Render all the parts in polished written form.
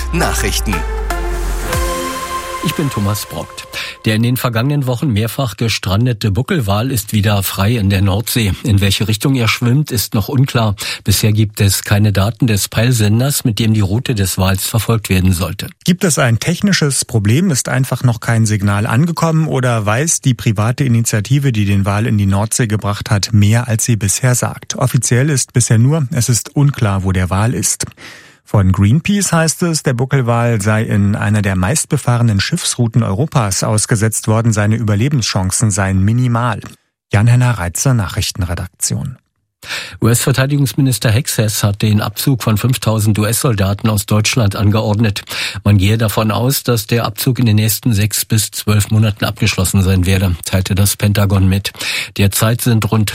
Nachrichten. Ich bin Thomas Brockt. Der in den vergangenen Wochen mehrfach gestrandete Buckelwal ist wieder frei in der Nordsee. In welche Richtung er schwimmt, ist noch unklar. Bisher gibt es keine Daten des Peilsenders, mit dem die Route des Wals verfolgt werden sollte. Gibt es ein technisches Problem? Ist einfach noch kein Signal angekommen? Oder weiß die private Initiative, die den Wal in die Nordsee gebracht hat, mehr als sie bisher sagt? Offiziell ist bisher nur, es ist unklar, wo der Wal ist. Von Greenpeace heißt es, der Buckelwal sei in einer der meistbefahrenen Schiffsrouten Europas ausgesetzt worden. Seine Überlebenschancen seien minimal. Jan-Henner Reitzer, Nachrichtenredaktion. US-Verteidigungsminister Hexas hat den Abzug von 5.000 US-Soldaten aus Deutschland angeordnet. Man gehe davon aus, dass der Abzug in den nächsten 6 bis 12 Monaten abgeschlossen sein werde, teilte das Pentagon mit. Derzeit sind rund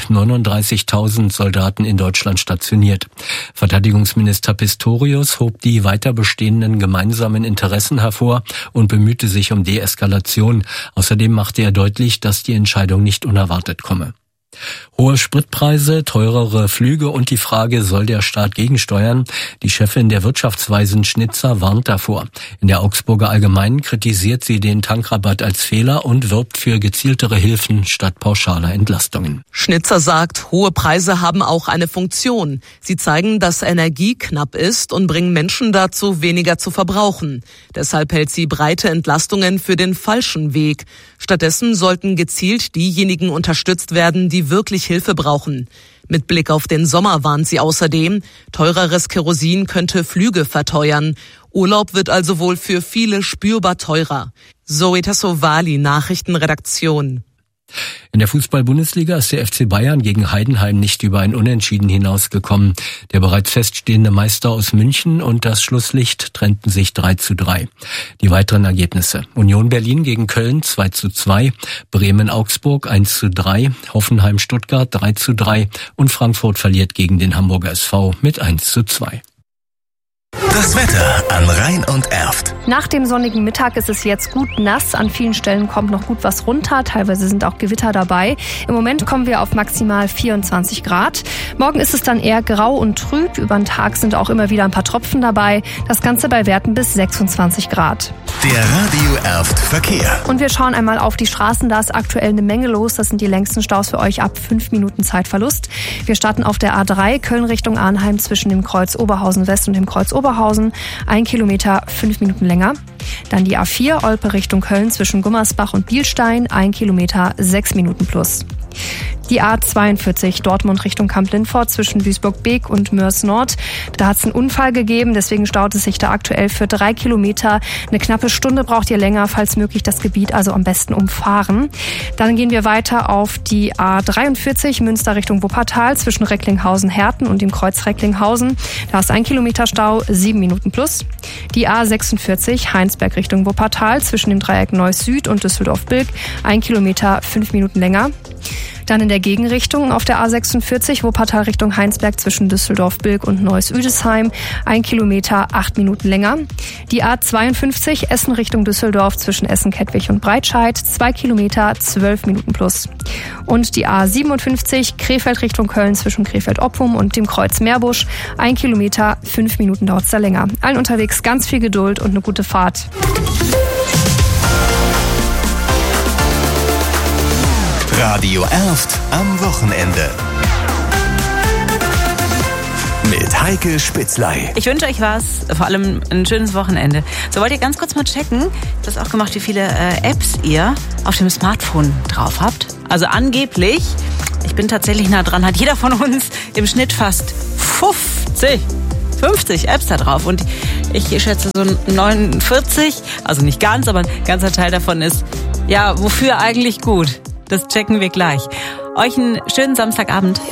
39.000 Soldaten in Deutschland stationiert. Verteidigungsminister Pistorius hob die weiter bestehenden gemeinsamen Interessen hervor und bemühte sich um Deeskalation. Außerdem machte er deutlich, dass die Entscheidung nicht unerwartet komme. Hohe Spritpreise, teurere Flüge und die Frage, soll der Staat gegensteuern? Die Chefin der Wirtschaftsweisen Schnitzer warnt davor. In der Augsburger Allgemeinen kritisiert sie den Tankrabatt als Fehler und wirbt für gezieltere Hilfen statt pauschaler Entlastungen. Schnitzer sagt, hohe Preise haben auch eine Funktion. Sie zeigen, dass Energie knapp ist und bringen Menschen dazu, weniger zu verbrauchen. Deshalb hält sie breite Entlastungen für den falschen Weg. Stattdessen sollten gezielt diejenigen unterstützt werden, die wirklich Hilfe brauchen. Mit Blick auf den Sommer warnt sie außerdem, teureres Kerosin könnte Flüge verteuern. Urlaub wird also wohl für viele spürbar teurer. Zoe Tassovali, Nachrichtenredaktion. In der Fußball-Bundesliga ist der FC Bayern gegen Heidenheim nicht über ein Unentschieden hinausgekommen. Der bereits feststehende Meister aus München und das Schlusslicht trennten sich 3:3. Die weiteren Ergebnisse: Union Berlin gegen Köln 2:2, Bremen-Augsburg 1:3, Hoffenheim-Stuttgart 3:3 und Frankfurt verliert gegen den Hamburger SV mit 1:2. Das Wetter an Rhein und Erft. Nach dem sonnigen Mittag ist es jetzt gut nass. An vielen Stellen kommt noch gut was runter. Teilweise sind auch Gewitter dabei. Im Moment kommen wir auf maximal 24 Grad. Morgen ist es dann eher grau und trüb. Über den Tag sind auch immer wieder ein paar Tropfen dabei. Das Ganze bei Werten bis 26 Grad. Der Radio Erft Verkehr. Und wir schauen einmal auf die Straßen. Da ist aktuell eine Menge los. Das sind die längsten Staus für euch ab 5 Minuten Zeitverlust. Wir starten auf der A3 Köln Richtung Arnheim zwischen dem Kreuz Oberhausen West und dem Kreuz Oberhausen. 1 Kilometer, 5 Minuten länger. Dann die A4 Olpe Richtung Köln zwischen Gummersbach und Bielstein. 1 Kilometer, 6 Minuten plus. Die A42 Dortmund Richtung Kamp-Lindfort zwischen Duisburg-Beek und Moers-Nord. Da hat es einen Unfall gegeben, deswegen staut es sich da aktuell für 3 Kilometer. Eine knappe Stunde braucht ihr länger, falls möglich das Gebiet also am besten umfahren. Dann gehen wir weiter auf die A43 Münster Richtung Wuppertal zwischen Recklinghausen-Herten und dem Kreuz Recklinghausen. Da ist 1 Kilometer Stau, 7 Minuten plus. Die A46 Heinsberg Richtung Wuppertal zwischen dem Dreieck Neuss Süd und Düsseldorf-Bilk. 1 Kilometer, 5 Minuten länger. Dann in der Gegenrichtung auf der A46 Wuppertal Richtung Heinsberg zwischen Düsseldorf-Bilk und Neuss-Üdesheim. 1 Kilometer, 8 Minuten länger. Die A52 Essen Richtung Düsseldorf zwischen Essen-Kettwig und Breitscheid. 2 Kilometer, 12 Minuten plus. Und die A57 Krefeld Richtung Köln zwischen Krefeld-Oppum und dem Kreuz Meerbusch. 1 Kilometer, 5 Minuten dauert es da länger. Allen unterwegs ganz viel Geduld und eine gute Fahrt. Radio Erft am Wochenende. Mit Heike Spitzley. Ich wünsche euch was, vor allem ein schönes Wochenende. So, wollt ihr ganz kurz mal checken, ich habe das auch gemacht, wie viele Apps ihr auf dem Smartphone drauf habt. Also angeblich, ich bin tatsächlich nah dran, hat jeder von uns im Schnitt fast 50 Apps da drauf. Und ich schätze so 49, also nicht ganz, aber ein ganzer Teil davon ist, ja, wofür eigentlich gut? Das checken wir gleich. Euch einen schönen Samstagabend.